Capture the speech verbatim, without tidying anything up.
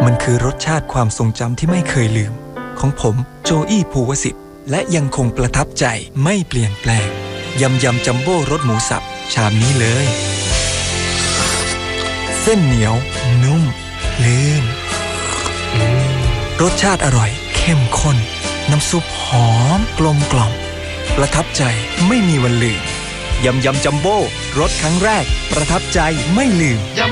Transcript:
มันคือรสชาติความทรงจำที่ไม่เคยลืมของผมโจอี้ภูวสิทธิ์และยังคงประทับใจไม่เปลี่ยนแปลงยำยำจัมโบ้รสหมูสับชามนี้เลยเส้นเหนียวนุ่มลื่นรสชาติอร่อยเข้มข้นน้ำซุปหอมกลมกล่อมประทับใจไม่มีวันลืมยำยำจัมโบ้รสครั้งแรกประทับใจไม่ลืม